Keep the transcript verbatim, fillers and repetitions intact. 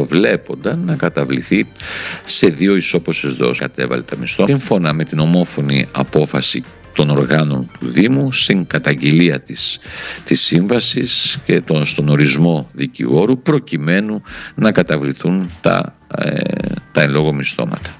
προβλέπονταν να καταβληθεί σε δύο ισόποσες δόσεις. Κατέβαλε τα μισθό σύμφωνα με την ομόφωνη απόφαση των οργάνων του Δήμου, στην καταγγελία της, της σύμβασης και τον, στον ορισμό δικηγόρου, προκειμένου να καταβληθούν τα, ε, τα εν λόγω μισθώματα.